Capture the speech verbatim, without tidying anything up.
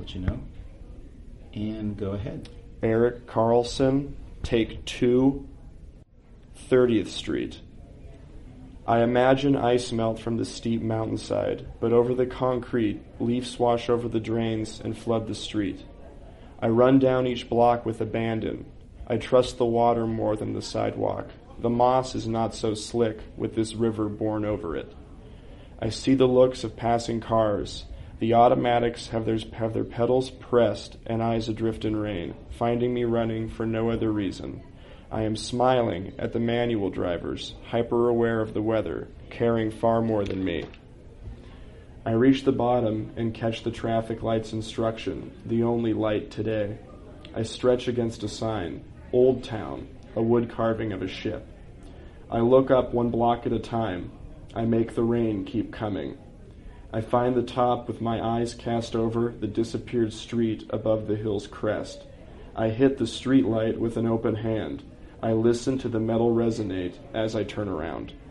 let you know. And go ahead. Eric Carlson, take two, thirtieth Street. I imagine ice melt from the steep mountainside, but over the concrete, leaves wash over the drains and flood the street. I run down each block with abandon. I trust the water more than the sidewalk. The moss is not so slick with this river borne over it. I see the looks of passing cars. The automatics have their, have their pedals pressed and eyes adrift in rain, finding me running for no other reason. I am smiling at the manual drivers, hyper-aware of the weather, caring far more than me. I reach the bottom and catch the traffic light's instruction, the only light today. I stretch against a sign, Old Town, a wood carving of a ship. I look up one block at a time. I make the rain keep coming. I find the top with my eyes cast over the disappeared street above the hill's crest. I hit the street light with an open hand. I listen to the metal resonate as I turn around.